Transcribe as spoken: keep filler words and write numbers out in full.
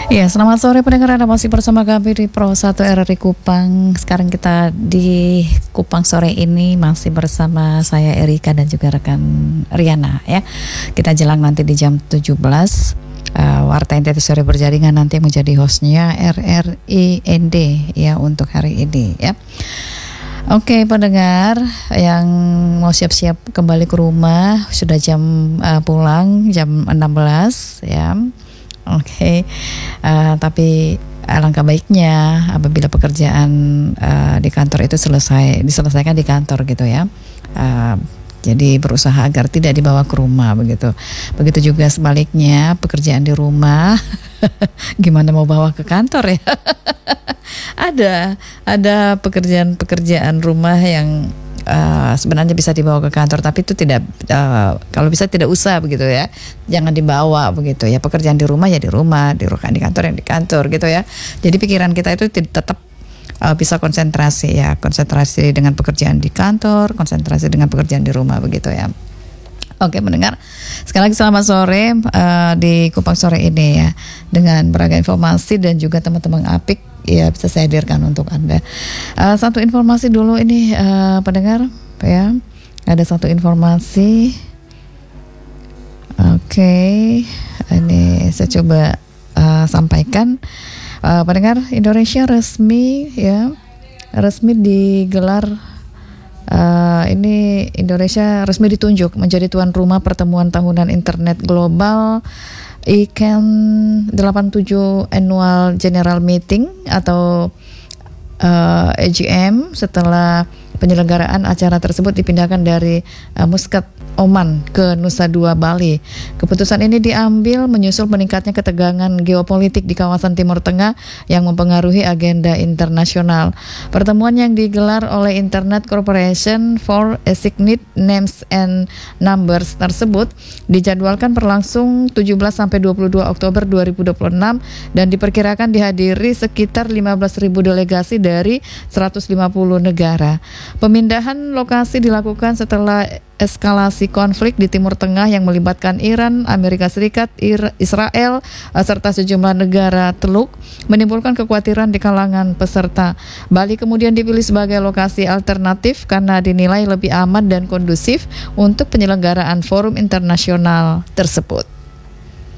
Ya, selamat sore pendengar, Anda masih bersama kami di Pro satu R R I Kupang. Sekarang kita di Kupang sore ini masih bersama saya Erika dan juga rekan Riana ya. Kita jelang nanti di jam tujuh belas. Uh, Warta Entitas Sore Berjaringan nanti menjadi hostnya R R I N D ya untuk hari ini ya. Oke pendengar yang mau siap-siap kembali ke rumah, sudah jam uh, pulang jam enam belas ya. Oke, okay. uh, tapi alangkah baiknya apabila pekerjaan uh, di kantor itu selesai diselesaikan di kantor gitu ya. Uh, jadi berusaha agar tidak dibawa ke rumah begitu. Begitu juga sebaliknya pekerjaan di rumah, gimana mau bawa ke kantor ya? ada ada pekerjaan-pekerjaan rumah yang Uh, sebenarnya bisa dibawa ke kantor, tapi itu tidak uh, kalau bisa tidak usah begitu ya, jangan dibawa begitu ya. Pekerjaan di rumah ya di rumah, di di kantor yang di kantor gitu ya. Jadi pikiran kita itu tetap uh, bisa konsentrasi ya, konsentrasi dengan pekerjaan di kantor, konsentrasi dengan pekerjaan di rumah begitu ya. Oke mendengar, sekali lagi selamat sore uh, di Kupang sore ini ya, dengan beragam informasi dan juga teman-teman Apik ya bisa saya hadirkan untuk Anda. Uh, satu informasi dulu ini uh, pendengar ya, ada satu informasi. Oke, okay. Ini saya coba uh, sampaikan. Uh, pendengar, Indonesia resmi ya, resmi digelar. Uh, ini Indonesia resmi ditunjuk menjadi tuan rumah pertemuan tahunan internet global I C A N delapan puluh tujuh Annual General Meeting atau uh, A G M setelah penyelenggaraan acara tersebut dipindahkan dari uh, Muscat, Oman ke Nusa Dua, Bali. Keputusan ini diambil menyusul meningkatnya ketegangan geopolitik di kawasan Timur Tengah yang mempengaruhi agenda internasional. Pertemuan yang digelar oleh Internet Corporation for Assigned Names and Numbers tersebut dijadwalkan berlangsung tujuh belas sampai dua puluh dua Oktober dua ribu dua puluh enam dan diperkirakan dihadiri sekitar lima belas ribu delegasi dari seratus lima puluh negara. Pemindahan lokasi dilakukan setelah eskalasi konflik di Timur Tengah yang melibatkan Iran, Amerika Serikat, Israel, serta sejumlah negara Teluk menimbulkan kekhawatiran di kalangan peserta. Bali kemudian dipilih sebagai lokasi alternatif karena dinilai lebih aman dan kondusif untuk penyelenggaraan forum internasional tersebut.